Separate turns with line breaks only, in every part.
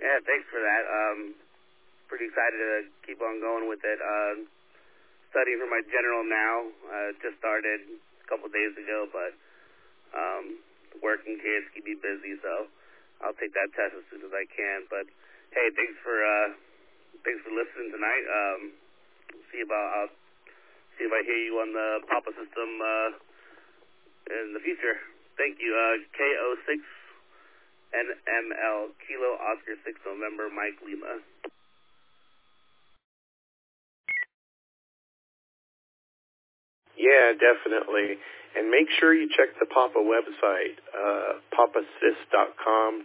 Yeah, thanks for that. Pretty excited to keep on going with it. Studying for my general now. Just started a couple days ago, but working kids keep me busy, so I'll take that test as soon as I can. But hey, thanks for listening tonight. I'll see if I hear you on the Papa system in the future. Thank you. KO6 NML Kilo Oscar 6 November Mike Lima.
Yeah, definitely. And make sure you check the Papa website, papasys.com,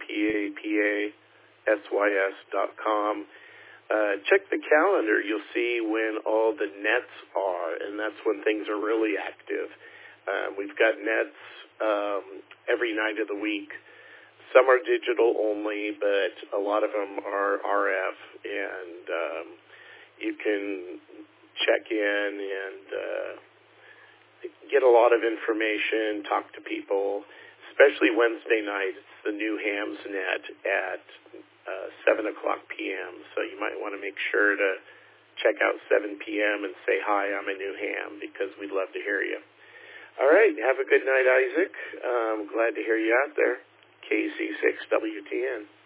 PAPASYS.com. Check the calendar. You'll see when all the nets are, and that's when things are really active. We've got nets every night of the week. Some are digital only, but a lot of them are RF, and you can check in and get a lot of information, talk to people, especially Wednesday night. It's the new Hams Net at 7 o'clock p.m., so you might want to make sure to check out 7 p.m. and say, hi, I'm a new ham, because we'd love to hear you. All right, have a good night, Isaac. I'm glad to hear you out there. KC6WTN.